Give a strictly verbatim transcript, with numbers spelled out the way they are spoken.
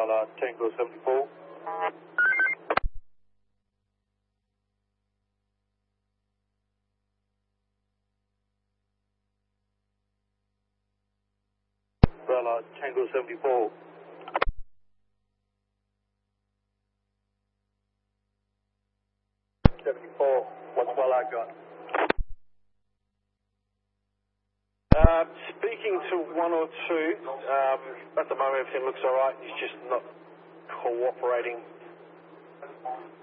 Bella, Tango seventy-four. Bella, Tango seventy-four. seventy-four, what's Bella got? Uh, speaking to one or two, um, at the moment everything looks alright, he's just not cooperating.